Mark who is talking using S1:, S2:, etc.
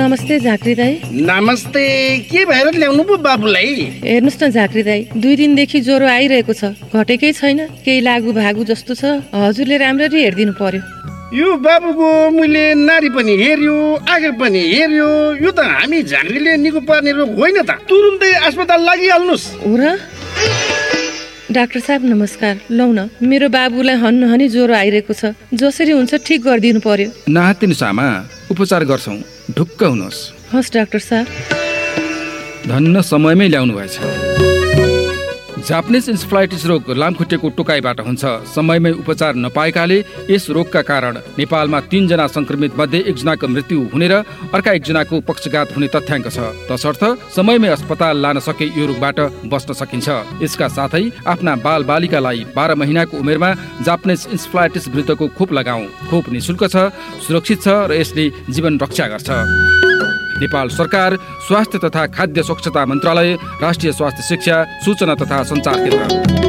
S1: नमस्ते झाँक्री दाई।
S2: नमस्ते। के भएर ल्याउनु पो बाबुलाई?
S1: हेर्नुहोस् न झाँक्री दाई, 2 दिनदेखि ज्वरो आइरहेको छ, घटेकै छैन। केही लागु भागु जस्तो छ, हजुरले राम्ररी हेरिदिनु पर्यो।
S2: यो बाबुको मैले नारी पनि हेर्यो, आँखा पनि हेर्यो। यो त हामी झाँक्रीले निको पार्ने रोग होइन त। तुरुन्तै अस्पताल लागिहाल्नुहोस्।
S1: हो र? डाक्टर साहब नमस्कार। लौ न, मेरो बाबुलाई हन्नहनी ज्वरो आइरहेको छ, जसरी हुन्छ ठिक गरिदिनु पर्यो।
S3: नहातिनुहोस् आमा, उपचार गर्छौँ, ढुक्क हुनुहोस्।
S1: हस् डाक्टर साहब।
S3: धन्न समयमै ल्याउनु भएछ। जापानिज इन्सेफ्लाइटिस रोग लामखुट्टेको टोकाइबाट हुन्छ। समयमै उपचार नपाएकाले यस रोगका कारण नेपालमा 3 जना संक्रमित मध्ये 1 जनाको मृत्यु हुने र अर्का 1 जनाको पक्षघात हुने तथ्याङ्क छ। तसर्थ समयमै अस्पताल लान सके यो रोगबाट बच्न सकिन्छ। यसका साथै आफ्ना बालबालिकालाई 12 महिनाको उमेरमा जापानिज इन्सेफ्लाइटिस विरुद्धको खोप लगाऊ। खोप निशुल्क छ, सुरक्षित छ र यसले जीवन रक्षा गर्छ। नेपाल सरकार, स्वास्थ्य तथा खाद्य स्वच्छता मन्त्रालय, राष्ट्रिय स्वास्थ्य शिक्षा, सूचना तथा सञ्चार केन्द्र।